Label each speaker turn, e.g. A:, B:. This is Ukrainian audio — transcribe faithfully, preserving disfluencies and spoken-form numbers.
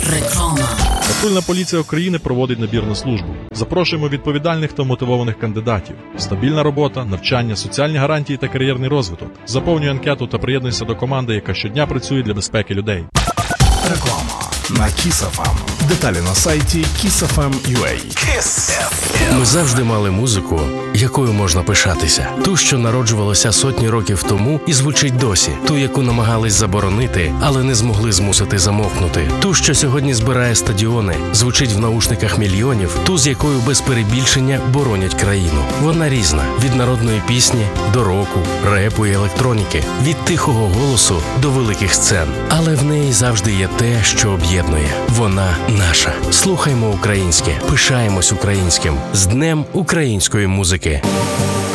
A: Реклама.
B: Патрульна поліція України проводить набір на службу. Запрошуємо відповідальних та мотивованих кандидатів. Стабільна робота, навчання, соціальні гарантії та кар'єрний розвиток. Заповнюй анкету та приєднуйся до команди, яка щодня працює для безпеки людей.
C: Реклама на Kiss еф ем. Деталі на сайті kiss еф ем крапка ю а. Kiss еф ем.
D: Ми завжди мали музику, якою можна пишатися. Ту, що народжувалася сотні років тому і звучить досі. Ту, яку намагались заборонити, але не змогли змусити замовкнути. Ту, що сьогодні збирає стадіони, звучить в наушниках мільйонів. Ту, з якою без перебільшення боронять країну. Вона різна. Від народної пісні до року, репу і електроніки. Від тихого голосу до великих сцен. Але в неї завжди є те, що об'єднує. Вона наша. Слухаймо українське. Пишаємось українським. З Днем української музики.